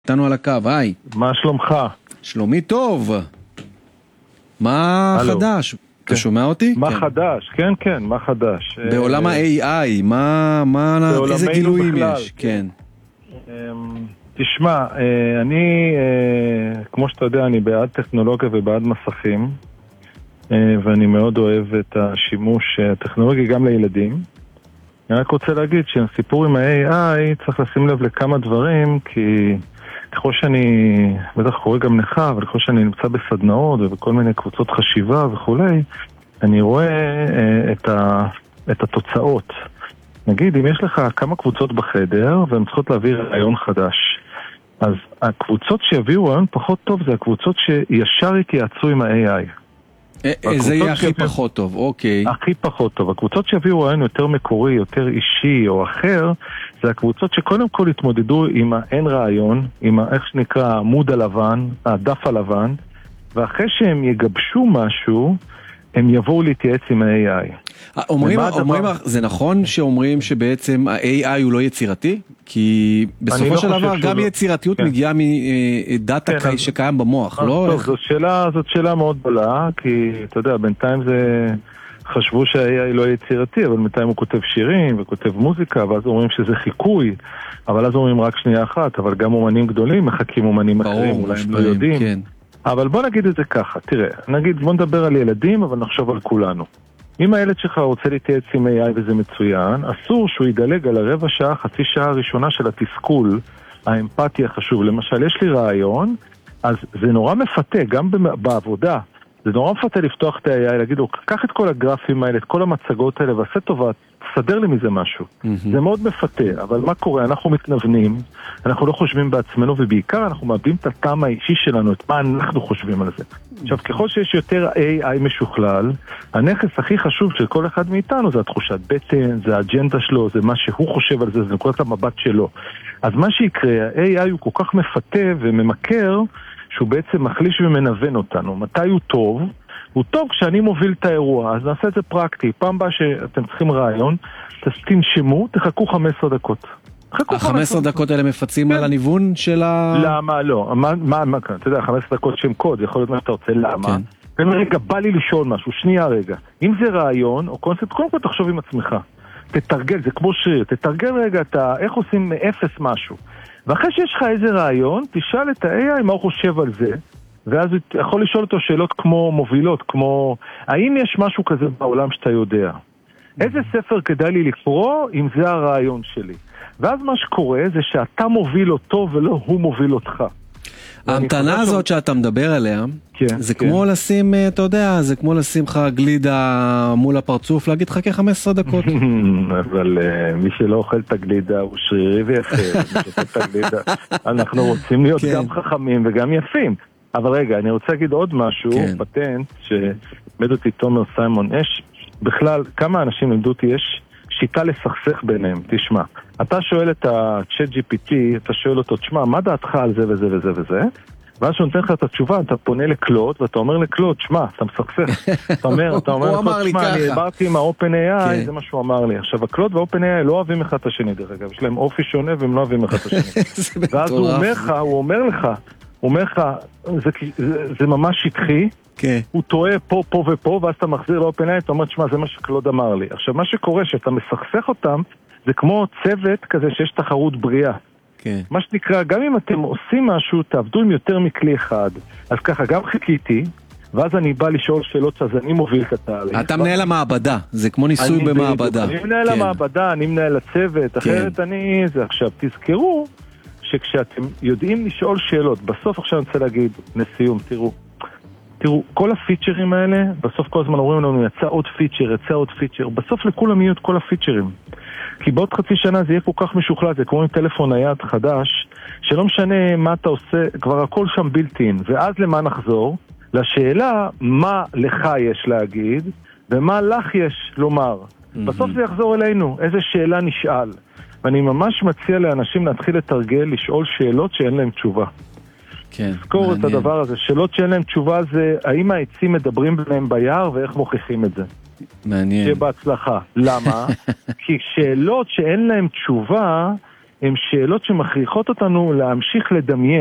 איתנו על הקו, היי. מה שלומך? שלומי טוב. מה חדש? אתה שומע אותי? מה חדש? כן, כן, מה חדש? בעולם ה-AI, איזה גילויים יש? כן. תשמע, אני, כמו שאתה יודע, אני בעד טכנולוגיה ובעד מסכים, ואני מאוד אוהב את השימוש הטכנולוגי גם לילדים. אני רק רוצה להגיד שהסיפור עם ה-AI צריך לשים לב לכמה דברים, כי ככל שאני, בטח קורא גם לך, אבל ככל שאני נמצא בסדנאות ובכל מיני קבוצות חשיבה וכולי, אני רואה את התוצאות. נגיד, אם יש לך כמה קבוצות בחדר והן צריכות להביא רעיון חדש, אז הקבוצות שיביאו רעיון פחות טוב זה הקבוצות שישר התייעצו עם ה-AI. זה יהיה הכי פחות טוב, אוקיי. הכי פחות טוב. הקבוצות שיביאו רעיון יותר מקורי, יותר אישי או אחר, זה הקבוצות שקודם כל התמודדו עם האין רעיון, עם איך שנקרא העמוד הלבן, הדף הלבן, ואחרי שהם יגבשו משהו, הם יבואו להתייעץ עם ה-AI. אומרים, זה נכון שאומרים שבעצם ה-AI הוא לא יצירתי? כי בסופו של דבר גם יצירתיות מגיעה מדאטה שקיים במוח, לא? טוב, זאת שאלה מאוד גדולה, כי אתה יודע, בינתיים חשבו שה-AI לא יצירתי, אבל בינתיים הוא כותב שירים וכותב מוזיקה, ואז אומרים שזה חיקוי, אבל אז אומרים רק שנייה אחת, אבל גם אומנים גדולים מחכים אומנים אחרים, אולי הם לא יודעים. אבל בוא נגיד את זה ככה, תראה, בוא נדבר על ילדים, אבל נחשוב על כולנו. אם הילד שלך רוצה להתייעץ עם AI וזה מצוין, אסור שהוא ידלג על הרבע שעה, חצי שעה הראשונה של התסכול, האמפתיה חשוב. למשל, יש לי רעיון, אז זה נורא מפתה, גם בעבודה, זה נורא מפתה לפתוח את ה-AI, להגיד לו, קח את כל הגרפים האלה, את כל המצגות האלה, ועשה טובה, תסדר לי מזה משהו. זה מאוד מפתה, אבל מה קורה? אנחנו מתנוונים, אנחנו לא חושבים בעצמנו, ובעיקר אנחנו מאבדים את הטעם האישי שלנו, את מה אנחנו חושבים על זה. עכשיו, ככל שיש יותר AI משוכלל, הנכס הכי חשוב של כל אחד מאיתנו זה התחושת בטן, זה האג'נדה שלו, זה מה שהוא חושב על זה, זה נקודת המבט שלו. אז מה שיקרה, ה-AI הוא כל כך מפתה וממכר, שהוא בעצם מחליש ומנוון אותנו. מתי הוא טוב? הוא טוב כשאני מוביל את האירוע, אז נעשה את זה פרקטי. פעם באה שאתם צריכים רעיון, תנשמו, תחכו 15 דקות. ה-15 דקות האלה מפצים על הניוון של למה? לא. אתה יודע, 15 דקות שם קוד, זה יכול להיות מה שאתה רוצה, למה? רגע, בא לי לשאול משהו, שנייה רגע. אם זה רעיון או קונספט, קודם כל תחשוב עם עצמך. תתרגל, זה כמו שריר, תתרגל רגע איך עושים מאפס משהו. ואחרי שיש לך איזה רעיון, תשאל את ה-AI מה הוא חושב על זה, ואז יכול לשאול אותו שאלות כמו מובילות, כמו האם יש משהו כזה בעולם שאתה יודע? איזה ספר כדאי לי לקרוא אם זה הרעיון שלי? ואז מה שקורה זה שאתה מוביל אותו ולא הוא מוביל אותך. ההמתנה הזאת שאתה מדבר עליה, זה כמו לשים, אתה יודע, זה כמו לשים לך גלידה מול הפרצוף, להגיד חכה 15 דקות. אבל מי שלא אוכל את הגלידה הוא שרירי ויפה. אנחנו רוצים להיות גם חכמים וגם יפים. אבל רגע, אני רוצה להגיד עוד משהו, פטנט שמד אותי תומר סיימון, יש בכלל, כמה אנשים לימדו אותי, יש שיטה לסכסך ביניהם, תשמע. אתה שואל את ה-Chat GPT, אתה שואל אותו, תשמע, מה דעתך על זה וזה וזה וזה? ואז שהוא נותן לך את התשובה, אתה פונה לקלוד, ואתה אומר לקלוד, תשמע, אתה מסכסך. אתה אומר לקלוד, תשמע, אני דיברתי עם ה-OpenAI, זה מה שהוא אמר לי. עכשיו, הקלוד וה-OpenAI לא אוהבים אחד את השני, דרך אגב, יש להם אופי שונה והם לא אוהבים אחד את השני. ואז הוא אומר לך, זה ממש שטחי, הוא טועה פה, פה ופה, ואז אתה מחזיר ל-OpenAI, אתה אומר, תשמע, זה מה שקלוד אמר לי. עכשיו, מה שקורה, שאתה מסכסך אותם, זה כמו צוות כזה שיש תחרות בריאה. מה שנקרא, גם אם אתם עושים משהו, תעבדו עם יותר מכלי אחד. אז ככה, גם חיכיתי, ואז אני בא לשאול שאלות, אז אני מוביל את התהליך. אתה מנהל המעבדה, זה כמו ניסוי במעבדה. אני מנהל המעבדה, אני מנהל הצוות, אחרת אני זה. עכשיו, תזכרו שכשאתם יודעים לשאול שאלות, בסוף עכשיו אני רוצה להגיד, לסיום, תראו, כל הפיצ'רים האלה, בסוף כל הזמן אומרים לנו, יצא עוד פיצ'ר, בסוף לכולם יהיו את כל הפיצ'רים. כי בעוד חצי שנה זה יהיה כל כך משוכלל, זה כמו עם טלפון נייד חדש, שלא משנה מה אתה עושה, כבר הכל שם בילטין, ואז למה נחזור? לשאלה מה לך יש להגיד, ומה לך יש לומר. בסוף זה יחזור אלינו, איזה שאלה נשאל. ואני ממש מציע לאנשים להתחיל לתרגל, לשאול שאלות שאין להם תשובה. זכור את הדבר הזה, שאלות שאין להם תשובה זה, האם העצים מדברים ביניהם ביער, ואיך מוכיחים את זה. מעניין. שיהיה בהצלחה. למה? כי שאלות שאין להם תשובה, הן שאלות שמכריחות אותנו להמשיך לדמיין.